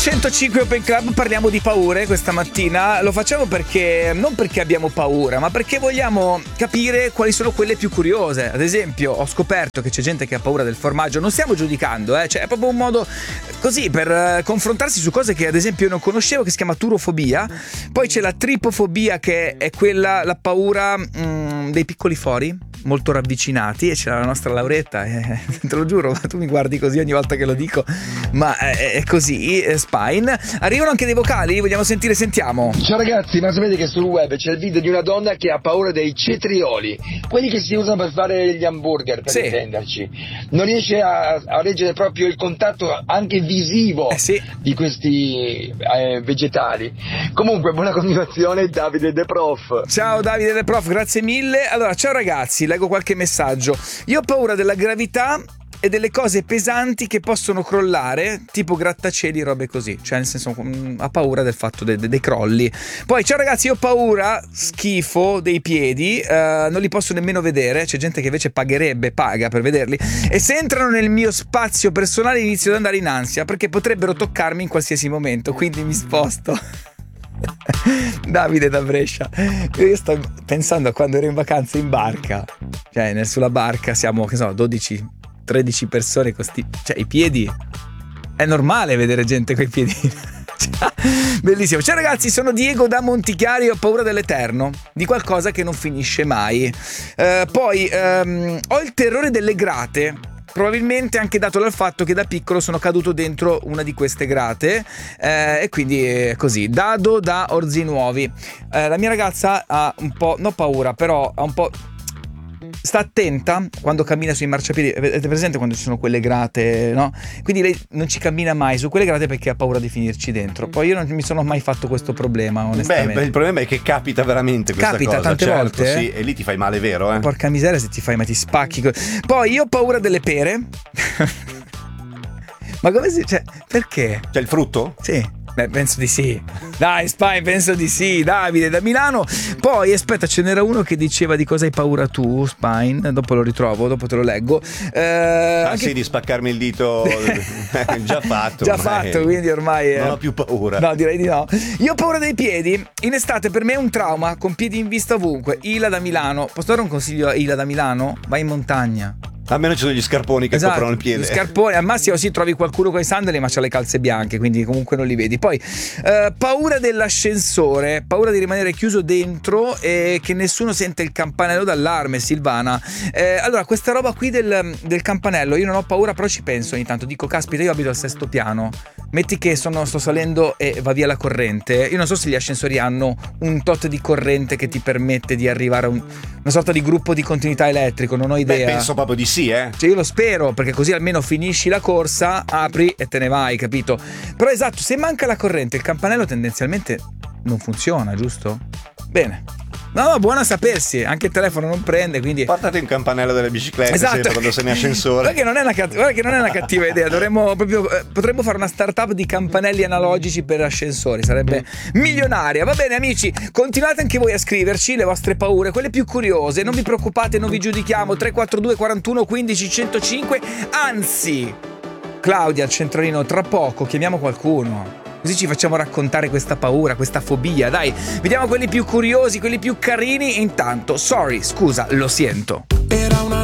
105 Open Club, parliamo di paure questa mattina. Lo facciamo perché non perché abbiamo paura, ma perché vogliamo capire quali sono quelle più curiose. Ad esempio, ho scoperto che c'è gente che ha paura del formaggio. Non stiamo giudicando, cioè è proprio un modo così per confrontarsi su cose che ad esempio io non conoscevo, che si chiama turofobia. Poi c'è la tripofobia, che è quella, la paura dei piccoli fori molto ravvicinati, e c'è la nostra Lauretta, te lo giuro, tu mi guardi così ogni volta che lo dico, ma è così. Spine. Arrivano anche dei vocali, vogliamo sentire, sentiamo. Ciao ragazzi, ma sapete che sul web c'è il video di una donna che ha paura dei cetrioli, quelli che si usano per fare gli hamburger, per intenderci. Non riesce a reggere proprio il contatto anche visivo di questi vegetali. Comunque, buona continuazione, Davide De Prof. Ciao Davide De Prof, grazie mille. Allora, ciao ragazzi, leggo qualche messaggio. Io ho paura della gravità e delle cose pesanti che possono crollare, tipo grattacieli, robe così, cioè nel senso ha paura del fatto dei crolli. Poi ciao ragazzi, io ho paura, schifo, dei piedi, non li posso nemmeno vedere. C'è gente che invece paga per vederli, e se entrano nel mio spazio personale inizio ad andare in ansia perché potrebbero toccarmi in qualsiasi momento, quindi mi sposto. Davide da Brescia. Io sto pensando a quando ero in vacanza in barca, cioè sulla barca siamo, che so, 12-13 persone con cioè i piedi, è normale vedere gente coi piedi. Bellissimo. Ciao ragazzi, sono Diego da Montichiari, ho paura dell'eterno, di qualcosa che non finisce mai. Poi ho il terrore delle grate, probabilmente anche dato dal fatto che da piccolo sono caduto dentro una di queste grate, e quindi è così. Dado da Orzinuovi. La mia ragazza ha un po', no paura, però ha un po', sta attenta quando cammina sui marciapiedi. Avete presente quando ci sono quelle grate, no? Quindi lei non ci cammina mai su quelle grate perché ha paura di finirci dentro. Poi io non mi sono mai fatto questo problema, onestamente. Beh, il problema è che capita veramente questa cosa. Capita tante volte, sì, e lì ti fai male, vero? Porca miseria, se ti fai, ma ti spacchi. Poi io ho paura delle pere. Ma come si, cioè, perché? C'è il frutto? Sì. Beh, penso di sì. Dai, Spine, penso di sì. Davide da Milano. Poi aspetta, ce n'era uno che diceva di cosa hai paura tu, Spine. Dopo lo ritrovo, dopo te lo leggo. Anche... sì, di spaccarmi il dito. Già fatto. Già fatto, quindi ormai non ho più paura. No, direi di no. Io ho paura dei piedi. In estate per me è un trauma, con piedi in vista ovunque. Ila da Milano. Posso dare un consiglio a Ila da Milano? Vai in montagna. Almeno ci sono gli scarponi che coprono il piede. Gli scarponi, al massimo sì, trovi qualcuno con i sandali, ma c'ha le calze bianche, quindi comunque non li vedi. Poi paura dell'ascensore, paura di rimanere chiuso dentro e che nessuno sente il campanello d'allarme. Silvana. Allora, questa roba qui del campanello, io non ho paura, però ci penso ogni tanto. Dico, caspita, io abito al 6° piano, metti che sto salendo e va via la corrente. Io non so se gli ascensori hanno un tot di corrente che ti permette di arrivare a una sorta di gruppo di continuità elettrico, non ho idea. Beh, penso proprio di sì. Cioè, io lo spero, perché così almeno finisci la corsa, apri e te ne vai, capito? Però esatto, se manca la corrente il campanello tendenzialmente non funziona, giusto? Bene. No, buono a sapersi, anche il telefono non prende, quindi portati un campanello delle biciclette, sempre quando sei in ascensore. Guarda che non è una cattiva idea. Potremmo fare una startup di campanelli analogici per ascensori, sarebbe milionaria. Va bene amici, continuate anche voi a scriverci le vostre paure, quelle più curiose. Non vi preoccupate, non vi giudichiamo. 342 41 15 105. Anzi, Claudia al centralino, tra poco chiamiamo qualcuno, così ci facciamo raccontare questa paura, questa fobia. Dai, vediamo quelli più curiosi, quelli più carini. E intanto, sorry, scusa, lo sento. Era una